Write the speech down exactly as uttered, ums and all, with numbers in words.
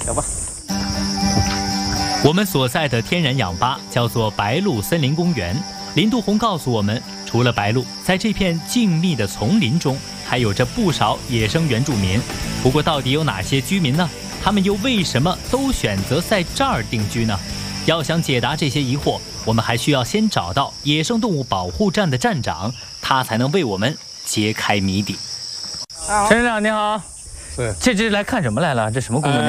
走吧。 我们所在的天然氧吧叫做白鹿森林公园。林杜红告诉我们，除了白鹿，在这片静谧的丛林中，还有着不少野生原住民。不过，到底有哪些居民呢？他们又为什么都选择在这儿定居呢？要想解答这些疑惑，我们还需要先找到野生动物保护站的站长，他才能为我们揭开谜底。 陈站长你好。 是， 这这来看什么来了？这什么工作内